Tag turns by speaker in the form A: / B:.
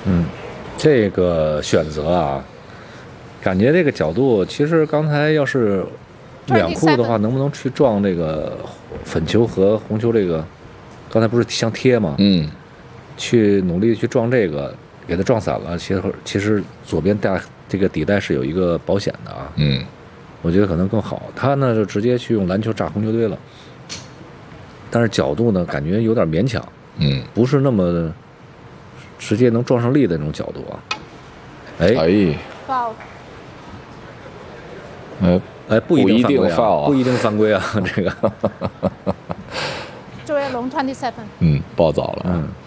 A: 这个选择啊，感觉这个角度，其实刚才要是两库的话，能不能去撞这个粉球和红球这个？刚才不是相贴吗？去努力去撞这个，给它撞散了。其实左边这个底带是有一个保险的啊。我觉得可能更好。他呢就直接去用篮球炸红球堆了，但是角度呢感觉有点勉强。不是那么直接能撞上力的那种角度啊。不一定犯规啊，不一定犯规啊，这个。
B: 作为龙27。
C: 暴躁了。